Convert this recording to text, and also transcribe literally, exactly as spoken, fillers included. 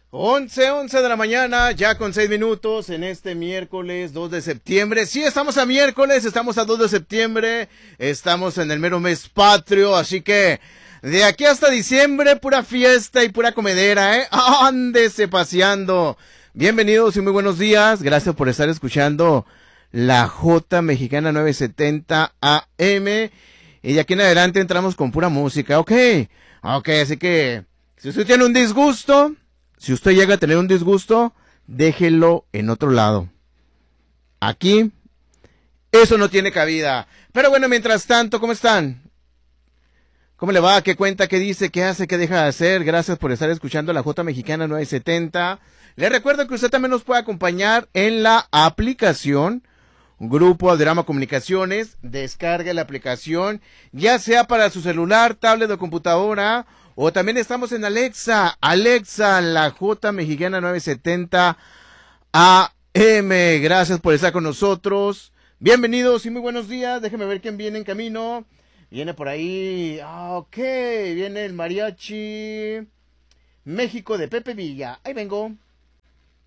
Once, once de la mañana, ya con seis minutos en este miércoles dos de septiembre. Sí, estamos a miércoles, estamos a dos de septiembre, estamos en el mero mes patrio, así que de aquí hasta diciembre, pura fiesta y pura comedera, ¿eh? Ándese paseando. Bienvenidos y muy buenos días, gracias por estar escuchando la J Mexicana novecientos setenta A M. Y de aquí en adelante entramos con pura música, ok. Ok, así que si usted tiene un disgusto... Si usted llega a tener un disgusto, déjelo en otro lado. Aquí, eso no tiene cabida. Pero bueno, mientras tanto, ¿cómo están? ¿Cómo le va? ¿Qué cuenta? ¿Qué dice? ¿Qué hace? ¿Qué deja de hacer? Gracias por estar escuchando la J Mexicana novecientos setenta. Le recuerdo que usted también nos puede acompañar en la aplicación Grupo Alderama Comunicaciones. Descargue la aplicación, ya sea para su celular, tablet o computadora. O también estamos en Alexa, Alexa, la J Mexicana novecientos setenta A M. Gracias por estar con nosotros. Bienvenidos y muy buenos días. Déjenme ver quién viene en camino. Viene por ahí, ah, ok, viene el mariachi México de Pepe Villa. Ahí vengo.